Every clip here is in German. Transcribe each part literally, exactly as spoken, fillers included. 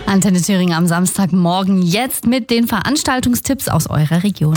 Antenne Thüringen am Samstagmorgen jetzt mit den Veranstaltungstipps aus eurer Region.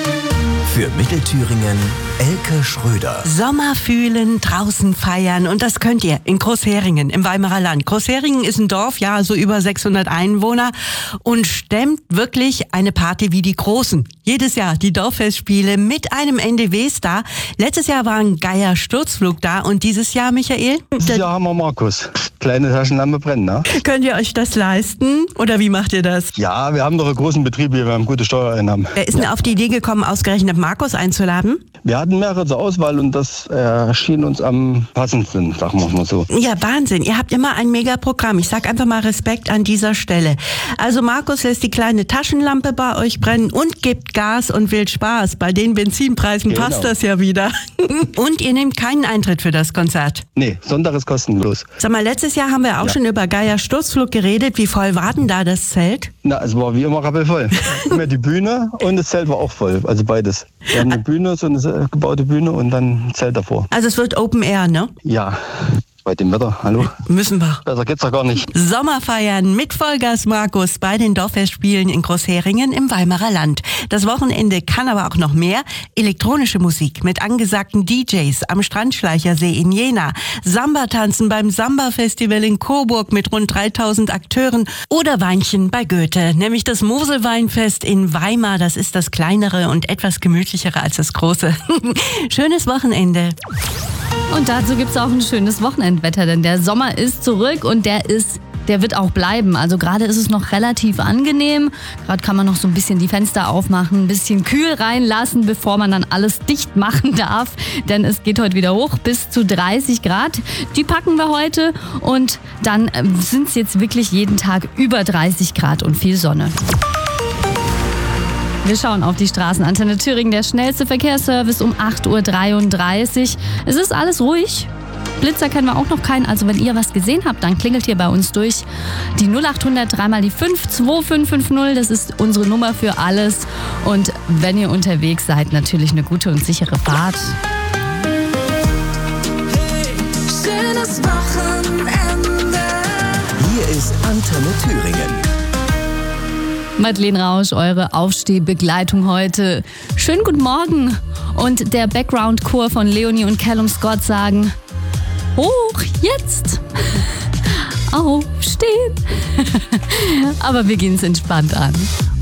Für Mittelthüringen Elke Schröder. Sommer fühlen, draußen feiern und das könnt ihr in Großheringen im Weimarer Land. Großheringen ist ein Dorf, ja, so über sechshundert Einwohner und stemmt wirklich eine Party wie die Großen. Jedes Jahr die Dorffestspiele mit einem N D W-Star. Letztes Jahr war ein Geier Sturzflug da und dieses Jahr, Michael? Dieses Jahr haben wir Markus. Kleine Taschenlampe brennen, ne? Könnt ihr euch das leisten oder wie macht ihr das? Ja, wir haben doch einen großen Betrieb hier, wir haben gute Steuereinnahmen. Wer ist denn auf die Idee gekommen, ausgerechnet Markus einzuladen? Wir hatten mehrere zur Auswahl und das äh, schien uns am passendsten, sagen wir mal so. Ja, Wahnsinn. Ihr habt immer ein Mega-Programm. Ich sag einfach mal Respekt an dieser Stelle. Also Markus lässt die kleine Taschenlampe bei euch brennen und gibt Gas und will Spaß. Bei den Benzinpreisen Genau. passt das ja wieder. Und ihr nehmt keinen Eintritt für das Konzert. Nee, Sonntag ist kostenlos. Sag mal, letztes Jahr haben wir auch Ja. schon über Geier Sturzflug geredet. Wie voll war denn da das Zelt? Na, es war wie immer rappelvoll. Wir haben ja die Bühne und das Zelt war auch voll, also beides. Wir haben eine Bühne, so eine äh, gebaute Bühne und dann ein Zelt davor. Also es wird Open Air, ne? Ja, bei dem Wetter, hallo? Müssen wir. Besser geht's doch gar nicht. Sommerfeiern mit Vollgas Markus bei den Dorffestspielen in Großheringen im Weimarer Land. Das Wochenende kann aber auch noch mehr. Elektronische Musik mit angesagten D Js am Strandschleichersee in Jena. Samba-Tanzen beim Samba-Festival in Coburg mit rund dreitausend Akteuren. Oder Weinchen bei Goethe, nämlich das Moselweinfest in Weimar. Das ist das kleinere und etwas gemütlichere als das große. Schönes Wochenende. Und dazu gibt es auch ein schönes Wochenendwetter, denn der Sommer ist zurück und der ist, der wird auch bleiben. Also gerade ist es noch relativ angenehm. Gerade kann man noch so ein bisschen die Fenster aufmachen, ein bisschen kühl reinlassen, bevor man dann alles dicht machen darf. Denn es geht heute wieder hoch bis zu dreißig Grad. Die packen wir heute und dann sind es jetzt wirklich jeden Tag über dreißig Grad und viel Sonne. Wir schauen auf die Straßen. Antenne Thüringen, der schnellste Verkehrsservice um acht Uhr dreiunddreißig. Es ist alles ruhig. Blitzer kennen wir auch noch keinen. Also wenn ihr was gesehen habt, dann klingelt hier bei uns durch. Die null acht hundert drei mal die fünf zwei fünf fünf null, das ist unsere Nummer für alles. Und wenn ihr unterwegs seid, natürlich eine gute und sichere Fahrt. Hey, schönes Wochenende. Hier ist Antenne Thüringen. Madeleine Rausch, eure Aufstehbegleitung heute. Schönen guten Morgen. Und der Background-Chor von Leonie und Callum Scott sagen: Hoch, jetzt! Aufstehen! Aber wir gehen es entspannt an.